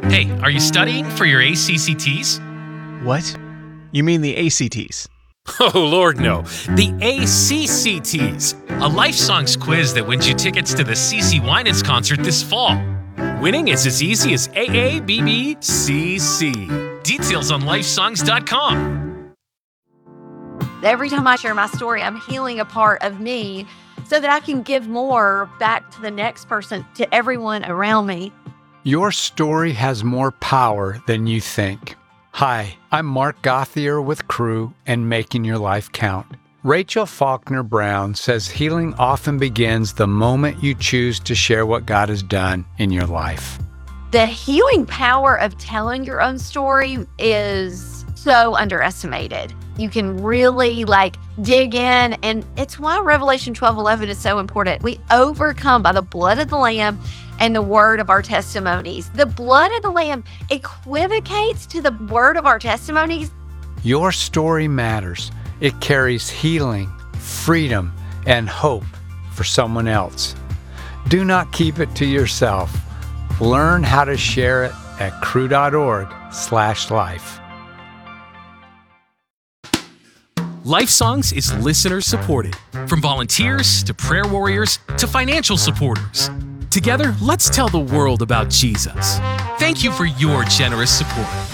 Hey, are you studying for your ACCTs? What? You mean the ACTs? Oh, Lord, no. The ACCTs, a Life Songs quiz that wins you tickets to the CeCe Winans concert this fall. Winning is as easy as AABBCC. Details on lifesongs.com. Every time I share my story, I'm healing a part of me so that I can give more back to the next person, to everyone around me. Your story has more power than you think. Hi, I'm Mark Gauthier with Crew and Making Your Life Count. Rachel Faulkner Brown says healing often begins the moment you choose to share what God has done in your life. The healing power of telling your own story is so underestimated. You can really dig in, and it's why Revelation 12:11 is so important. We overcome by the blood of the Lamb and the word of our testimonies. The blood of the Lamb equivocates to the word of our testimonies. Your story matters. It carries healing, freedom, and hope for someone else. Do not keep it to yourself. Learn how to share it at crew.org/life. Life Songs is listener supported, from volunteers to prayer warriors to financial supporters. Together, let's tell the world about Jesus. Thank you for your generous support.